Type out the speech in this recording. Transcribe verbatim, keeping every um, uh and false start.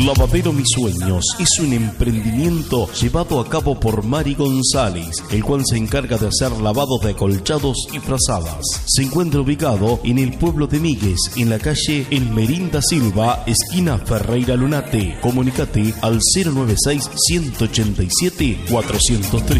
Lavadero Mis Sueños es un emprendimiento llevado a cabo por Mari González, el cual se encarga de hacer lavados de acolchados y frazadas. Se encuentra ubicado en el pueblo de Míguez, en la calle Elmerinda Silva, esquina Ferreira Lunate. Comunicate al cero nueve seis, ciento ochenta y siete, cuatrocientos tres.